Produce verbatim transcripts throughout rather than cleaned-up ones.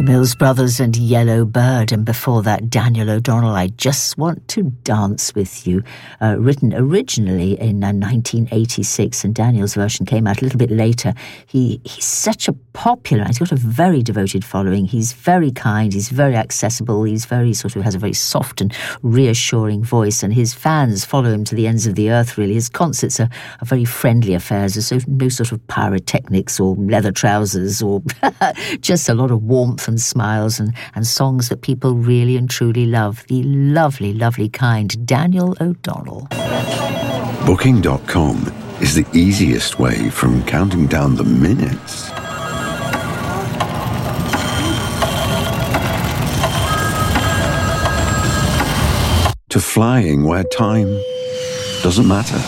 Mills Brothers and Yellow Bird, and before that, Daniel O'Donnell, I Just Want to Dance With You, uh, written originally in uh, nineteen eighty-six, and Daniel's version came out a little bit later. He He's such a popular, he's got a very devoted following. He's very kind, he's very accessible, he's very sort of has a very soft and reassuring voice, and his fans follow him to the ends of the earth, really. His concerts are, are very friendly affairs. There's so, no sort of pyrotechnics or leather trousers or just a lot of warmth and smiles and, and songs that people really and truly love. The lovely, lovely, kind Daniel O'Donnell. Booking dot com is the easiest way from counting down the minutes to flying where time doesn't matter.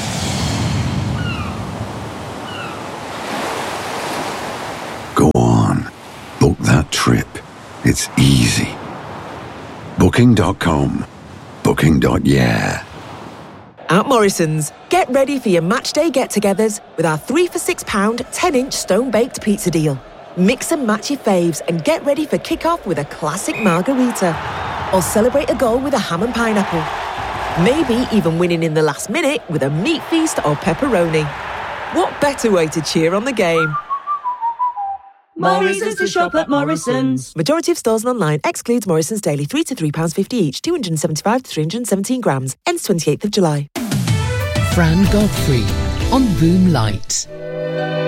Go on, book that trip. It's easy. Booking dot com. Booking. Yeah. At Morrison's, get ready for your match day get-togethers with our three for six pound ten-inch stone-baked pizza deal. Mix and match your faves and get ready for kick-off with a classic margarita. Or celebrate a goal with a ham and pineapple. Maybe even winning in the last minute with a meat feast or pepperoni. What better way to cheer on the game? Morrison's to shop at Morrison's. Majority of stores and online excludes Morrison's Daily, three to three pounds fifty each, two hundred seventy-five to three hundred seventeen grams. Ends twenty-eighth of July. Fran Godfrey on Boom Light.